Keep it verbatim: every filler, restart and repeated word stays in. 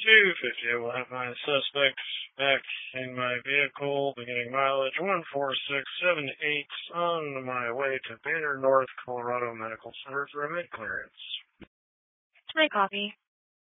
two fifty. I will have my suspect back in my vehicle, beginning mileage one four six seven eight, on my way to Banner North, Colorado Medical Center for a mid clearance. My copy.